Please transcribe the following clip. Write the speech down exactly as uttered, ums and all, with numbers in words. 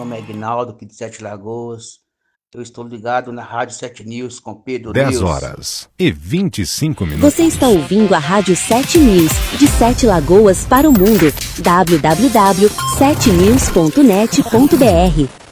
nome é Aguinaldo, aqui de Sete Lagoas. Eu estou ligado na Rádio Sete News com Pedro dez News. horas e vinte e cinco minutos. Você está ouvindo a Rádio Sete News, de Sete Lagoas para o mundo. w w w ponto sete news ponto net ponto b r